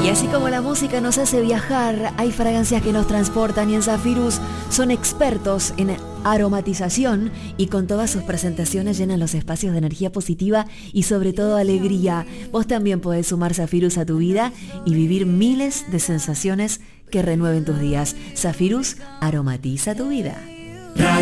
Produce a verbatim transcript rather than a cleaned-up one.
Y así como la música nos hace viajar, hay fragancias que nos transportan y en Zafirus son expertos en aromatización y con todas sus presentaciones llenan los espacios de energía positiva y sobre todo alegría. Vos también podés sumar Zafirus a tu vida y vivir miles de sensaciones que renueven tus días. Zafirus aromatiza tu vida.